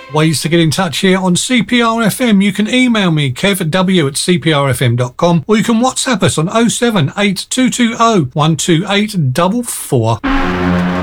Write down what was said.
Ways to get in touch here on CPRFM. You can email me, kevw@cprfm.com, or you can WhatsApp us on 078 220 12844.